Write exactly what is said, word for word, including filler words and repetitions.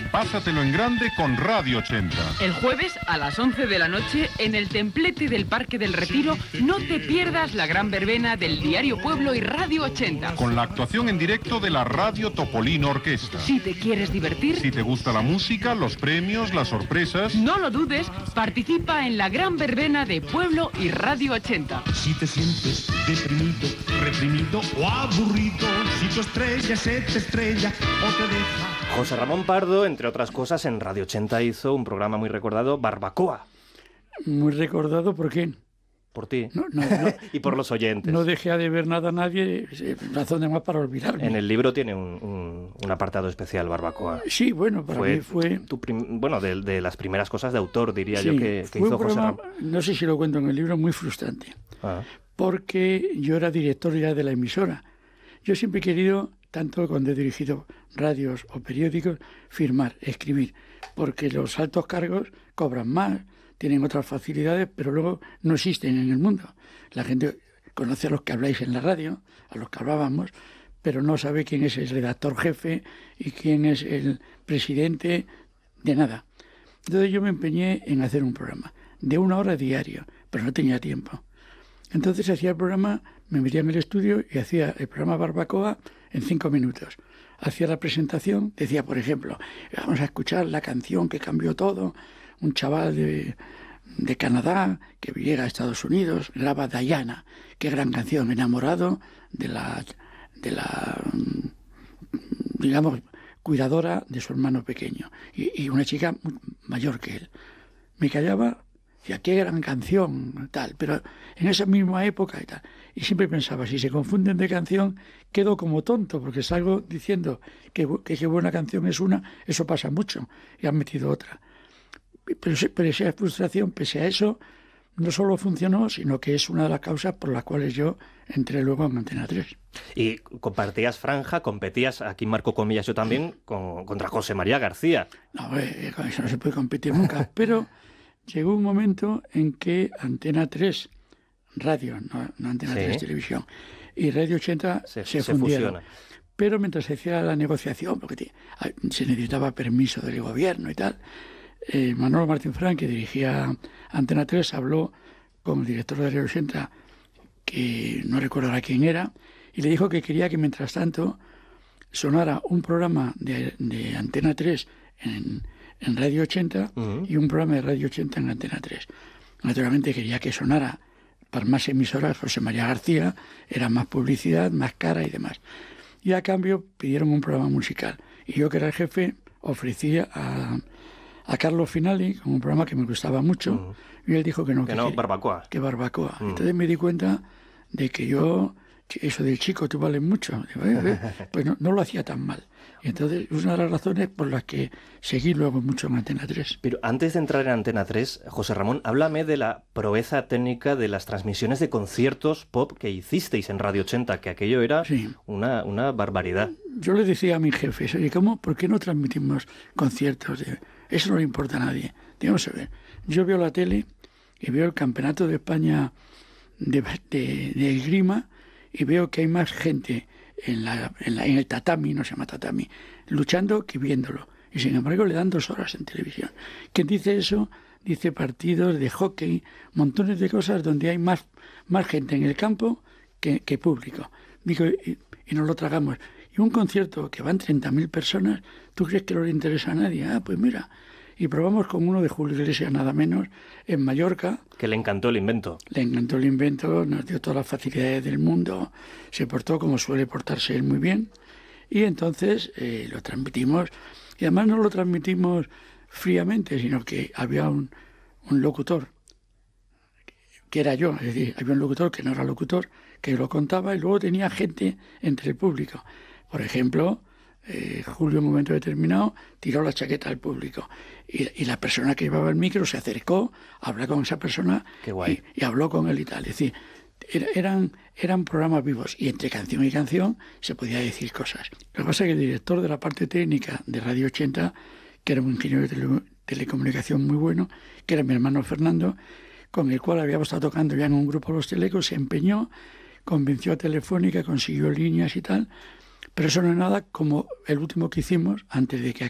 Pásatelo en grande con Radio ochenta. El jueves a las once de la noche en el templete del Parque del Retiro no te pierdas la gran verbena del Diario Pueblo y Radio ochenta. Con la actuación en directo de la Radio Topolino Orquesta. Si te quieres divertir, si te gusta la música, los premios, las sorpresas, no lo dudes, participa en la gran verbena de Pueblo y Radio ochenta. Si te sientes deprimido, reprimido o aburrido, si tu estrella se te estrella o te deja... José Ramón Pardo, entre otras cosas, en Radio ochenta hizo un programa muy recordado, Barbacoa. Muy recordado, ¿por quién? Por ti. No, no, no, y por los oyentes. No dejé de ver nada a nadie, razón de más para olvidarme. En el libro tiene un, un, un apartado especial, Barbacoa. Sí, bueno, para fue mí fue... Tu prim... Bueno, de, de las primeras cosas de autor, diría sí, yo, que, que fue hizo un programa, José Ramón. No sé si lo cuento en el libro, muy frustrante. Ah. Porque yo era director ya de la emisora. Yo siempre he querido, tanto cuando he dirigido radios o periódicos, firmar, escribir, porque los altos cargos cobran más, tienen otras facilidades, pero luego no existen en el mundo. La gente conoce a los que habláis en la radio, a los que hablábamos, pero no sabe quién es el redactor jefe y quién es el presidente de nada. Entonces yo me empeñé en hacer un programa de una hora diario, pero no tenía tiempo. Entonces hacía el programa, me metía en el estudio y hacía el programa Barbacoa en cinco minutos. Hacía la presentación, decía, por ejemplo, vamos a escuchar la canción que cambió todo. Un chaval de, de Canadá que llega a Estados Unidos, graba Diana, qué gran canción, enamorado de la, de la digamos, cuidadora de su hermano pequeño. Y, y una chica mayor que él. Me callaba. Decía, qué gran canción, tal, pero en esa misma época y tal. Y siempre pensaba, si se confunden de canción, quedo como tonto, porque salgo diciendo que qué que buena canción es una, eso pasa mucho, y han metido otra. Pero, pero esa frustración, pese a eso, no solo funcionó, sino que es una de las causas por las cuales yo entré luego en Antena tres. Y compartías franja, competías, aquí marco comillas yo también, con, contra José María García. No, eh, con eso no se puede competir nunca, pero... Llegó un momento en que Antena tres, radio, no, no Antena sí. tres televisión, y Radio ochenta se, se, se fundieron. Fusiona. Pero mientras se hacía la negociación, porque te, se necesitaba permiso del gobierno y tal, eh, Manolo Martín Frank, que dirigía Antena tres, habló con el director de Radio ochenta, que no recordará quién era, y le dijo que quería que mientras tanto sonara un programa de, de Antena tres en... en Radio ochenta uh-huh. y un programa de Radio ochenta en Antena tres. Naturalmente quería que sonara para más emisoras José María García, era más publicidad, más cara y demás. Y a cambio pidieron un programa musical. Y yo, que era el jefe, ofrecía a, a Carlos Finali con un programa que me gustaba mucho, uh-huh. y él dijo que no. Que, que no, quería, Barbacoa. Que Barbacoa. Uh-huh. Entonces me di cuenta de que yo, eso del chico, tú vales mucho. Digo, eh, eh, pues no, no lo hacía tan mal. Y entonces es una de las razones por las que seguí luego mucho en Antena tres. Pero antes de entrar en Antena tres, José Ramón, háblame de la proeza técnica de las transmisiones de conciertos pop que hicisteis en Radio ochenta, que aquello era sí. una, una barbaridad. Yo le decía a mi jefe, oye, ¿cómo, ¿por qué no transmitimos conciertos? De... Eso no le importa a nadie. Digamos a ver, yo veo la tele y veo el Campeonato de España de, de, de esgrima y veo que hay más gente En, la, en, la, en el tatami, no se llama tatami, luchando que viéndolo. Y sin embargo le dan dos horas en televisión. ¿Quién dice eso? Dice partidos de hockey, montones de cosas donde hay más, más gente en el campo que, que público. Digo, y, y nos lo tragamos. Y un concierto que van treinta mil personas, ¿tú crees que no le interesa a nadie? Ah, pues mira. Y probamos con uno de Julio Iglesias, nada menos, en Mallorca. Que le encantó el invento. Le encantó el invento, nos dio todas las facilidades del mundo, se portó como suele portarse él muy bien. Y entonces eh, lo transmitimos, y además no lo transmitimos fríamente, sino que había un, un locutor, que era yo, es decir, había un locutor que no era locutor, que lo contaba, y luego tenía gente entre el público. Por ejemplo... Eh, Julio en un momento determinado tiró la chaqueta al público y, y la persona que llevaba el micro se acercó, habló con esa persona y, y habló con él y tal. Es decir, era, eran, eran programas vivos y entre canción y canción se podía decir cosas. Lo que pasa es que el director de la parte técnica de Radio ochenta, que era un ingeniero de tele, telecomunicación muy bueno, que era mi hermano Fernando, con el cual habíamos estado tocando ya en un grupo Los Telecos, se empeñó, convenció a Telefónica, consiguió líneas y tal. Pero eso no es nada como el último que hicimos antes de que